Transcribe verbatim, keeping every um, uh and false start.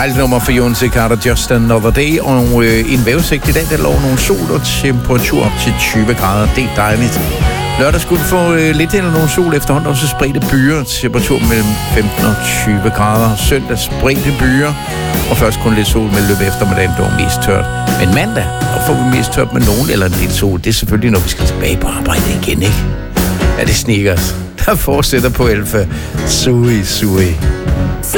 Dejligt nummer for Jon Carter, Just Another Day. Og øh, en vejrudsigt i dag, der lå nogle sol og temperatur op til tyve grader. Det er dejligt. Lørdag skulle vi få øh, lidt eller nogle sol efterhånden, og så spredte byer. Temperatur mellem femten og tyve grader. Søndag spredte byer, og først kun lidt sol med løb eftermiddagen, det var mest tørt. Men mandag, der får vi mest tørt med nogen eller en del sol. Det er selvfølgelig, når vi skal tilbage på arbejde igen, ikke? Ja, det snikker os. Der fortsætter på Alfa. Sui, sui.